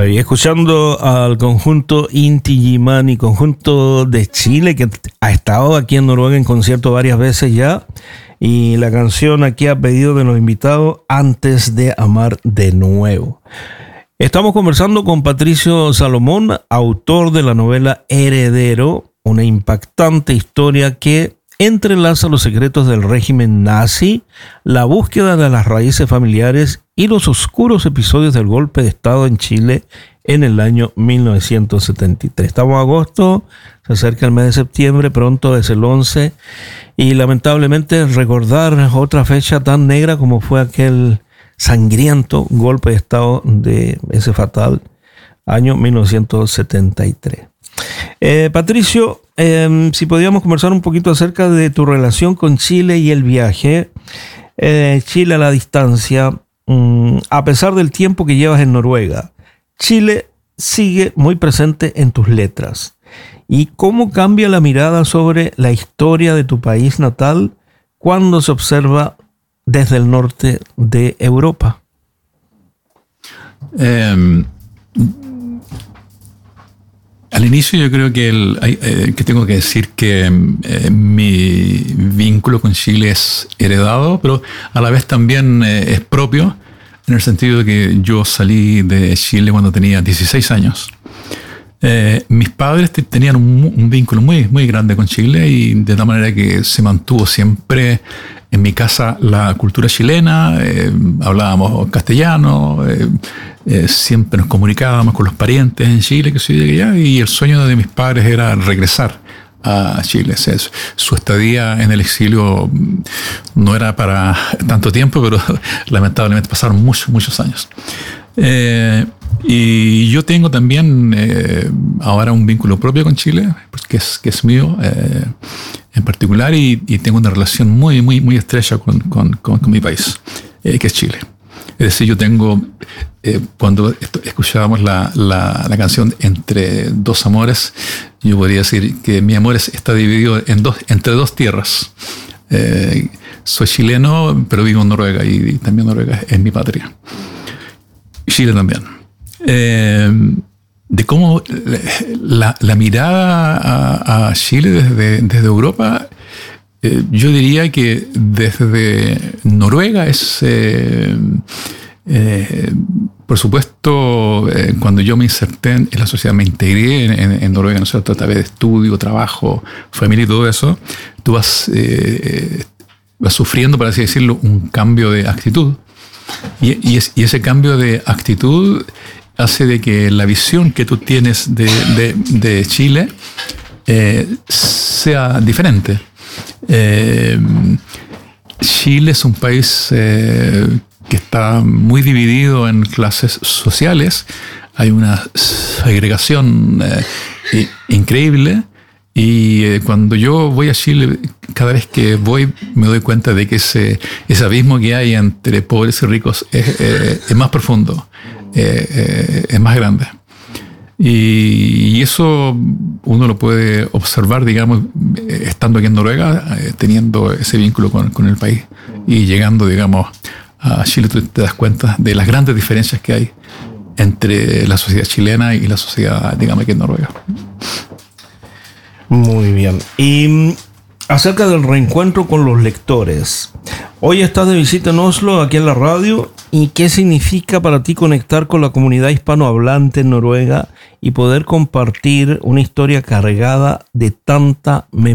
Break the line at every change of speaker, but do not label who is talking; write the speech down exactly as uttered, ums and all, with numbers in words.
Y escuchando al conjunto Inti Illimani, conjunto de Chile que ha estado aquí en Noruega en concierto varias veces ya, y la canción aquí a pedido de los invitados, Antes de amar de nuevo. Estamos conversando con Patricio Salomón, autor de la novela Heredero, una impactante historia que entrelaza los secretos del régimen nazi, la búsqueda de las raíces familiares y los oscuros episodios del golpe de Estado en Chile en el año mil novecientos setenta y tres. Estamos en agosto, se acerca el mes de septiembre, pronto es el once, y lamentablemente recordar otra fecha tan negra como fue aquel sangriento golpe de Estado de ese fatal año mil novecientos setenta y tres. Eh, Patricio, eh, si podíamos conversar un poquito acerca de tu relación con Chile y el viaje. Eh, Chile a la distancia, mm, a pesar del tiempo que llevas en Noruega, Chile sigue muy presente en tus letras. ¿Y cómo cambia la mirada sobre la historia de tu país natal cuando se observa desde el norte de Europa?
Eh, Al inicio yo creo que, el, eh, que tengo que decir que eh, mi vínculo con Chile es heredado, pero a la vez también eh, es propio, en el sentido de que yo salí de Chile cuando tenía dieciséis años. Eh, mis padres te, tenían un, un vínculo muy, muy grande con Chile, y de tal manera que se mantuvo siempre en mi casa la cultura chilena, eh, hablábamos castellano, eh, eh, siempre nos comunicábamos con los parientes en Chile, que soy de allá, y el sueño de mis padres era regresar a Chile. O sea, su estadía en el exilio no era para tanto tiempo, pero lamentablemente pasaron muchos, muchos años. Eh, y yo tengo también eh, ahora un vínculo propio con Chile, que es, que es mío eh, en particular, y, y tengo una relación muy, muy, muy estrecha con, con, con, con mi país, eh, que es Chile. Es decir, yo tengo, eh, cuando esto, escuchábamos la, la, la canción Entre dos amores, yo podría decir que mi amor está dividido en dos, entre dos tierras. Eh, soy chileno, pero vivo en Noruega, y, y también Noruega es mi patria. Chile también. Eh, de cómo la, la mirada a, a Chile desde, desde Europa, eh, yo diría que desde Noruega es, eh, eh, por supuesto, eh, cuando yo me inserté en la sociedad, me integré en, en, en Noruega, ¿no es cierto?, a través de estudio, trabajo, familia y todo eso, tú vas, eh, vas sufriendo, por así decirlo, un cambio de actitud. Y, y, es, y ese cambio de actitud hace de que la visión que tú tienes de, de, de Chile eh, sea diferente. Eh, Chile es un país eh, que está muy dividido en clases sociales. Hay una segregación eh, increíble. Y eh, cuando yo voy a Chile, cada vez que voy me doy cuenta de que ese, ese abismo que hay entre pobres y ricos es, eh, es más profundo, eh, eh, es más grande. Y, y eso uno lo puede observar, digamos, estando aquí en Noruega, eh, teniendo ese vínculo con, con el país, y llegando, digamos, a Chile, tú te das cuenta de las grandes diferencias que hay entre la sociedad chilena y la sociedad, digamos, aquí en Noruega.
Muy bien. Y acerca del reencuentro con los lectores. Hoy estás de visita en Oslo, aquí en la radio. ¿Y qué significa para ti conectar con la comunidad hispanohablante en Noruega y poder compartir una historia cargada de tanta memoria?